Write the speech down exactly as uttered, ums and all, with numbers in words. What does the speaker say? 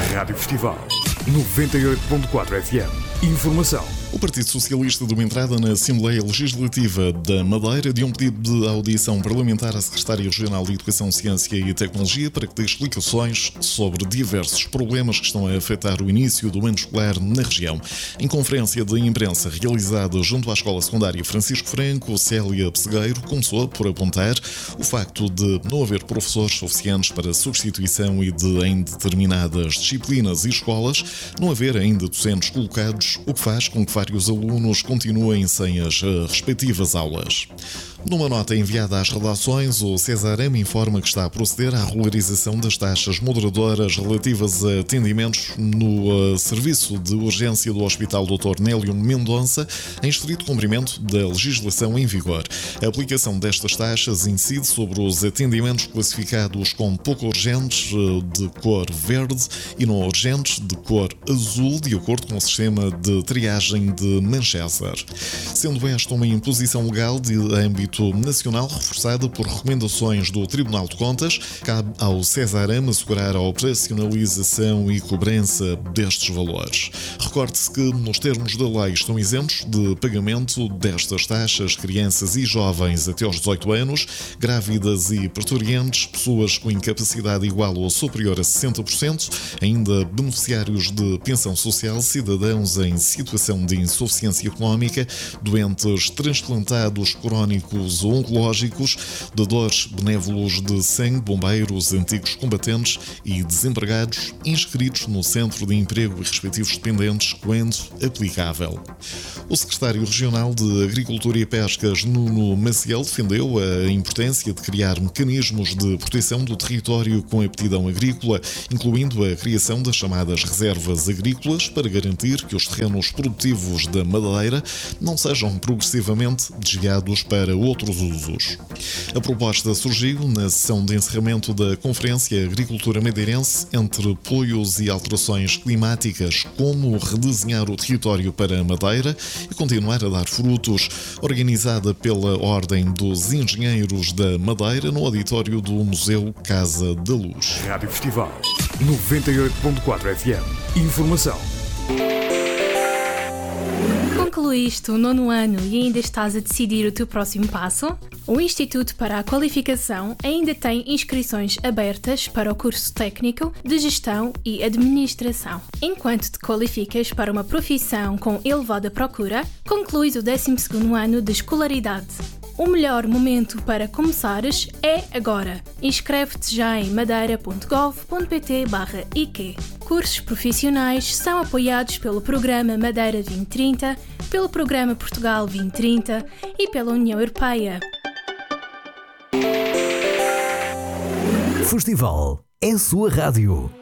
Rádio Festival noventa e oito ponto quatro F M. Informação. O Partido Socialista deu entrada na Assembleia Legislativa da Madeira de um pedido de audição parlamentar à Secretária Regional de Educação, Ciência e Tecnologia para que dê explicações sobre diversos problemas que estão a afetar o início do ano escolar na região. Em conferência de imprensa realizada junto à Escola Secundária Francisco Franco, Célia Pessegueiro começou por apontar o facto de não haver professores suficientes para substituição e de, em determinadas disciplinas e escolas, não haver ainda docentes colocados, o que faz com que vários alunos continuem sem as respectivas aulas. Numa nota enviada às redações, o Cesarem informa que está a proceder à regularização das taxas moderadoras relativas a atendimentos no uh, serviço de urgência do Hospital doutor Nélio Mendonça, em estrito cumprimento da legislação em vigor. A aplicação destas taxas incide sobre os atendimentos classificados como pouco urgentes uh, de cor verde e não urgentes de cor azul, de acordo com o sistema de triagem de Manchester. Sendo esta uma imposição legal de âmbito nacional reforçada por recomendações do Tribunal de Contas, cabe ao Cesarem assegurar a operacionalização e cobrança destes valores. Recorde-se que, nos termos da lei, estão isentos de pagamento destas taxas crianças e jovens até aos dezoito anos, grávidas e parturientes, pessoas com incapacidade igual ou superior a sessenta por cento, ainda beneficiários de pensão social, cidadãos em situação de insuficiência económica, doentes transplantados crónicos ou oncológicos, dadores benévolos de sangue, bombeiros, antigos combatentes e desempregados inscritos no Centro de Emprego e respectivos dependentes, quando aplicável. O secretário regional de Agricultura e Pescas, Nuno Maciel, defendeu a importância de criar mecanismos de proteção do território com aptidão agrícola, incluindo a criação das chamadas reservas agrícolas, para garantir que os terrenos produtivos da Madeira não sejam progressivamente desviados para outros usos. A proposta surgiu na sessão de encerramento da Conferência Agricultura Madeirense entre apoios e alterações climáticas, como redesenhar o território para a Madeira e continuar a dar frutos, organizada pela Ordem dos Engenheiros da Madeira no auditório do Museu Casa da Luz. Rádio Festival noventa e oito ponto quatro F M. Informação. Concluíste o nono ano e ainda estás a decidir o teu próximo passo? O Instituto para a Qualificação ainda tem inscrições abertas para o curso técnico de Gestão e Administração. Enquanto te qualificas para uma profissão com elevada procura, concluis o décimo segundo ano de escolaridade. O melhor momento para começares é agora. Inscreve-te já em madeira ponto gov ponto pt barra I Q. Cursos profissionais são apoiados pelo Programa Madeira vinte trinta, pelo Programa Portugal vinte trinta e pela União Europeia. Festival é a sua rádio.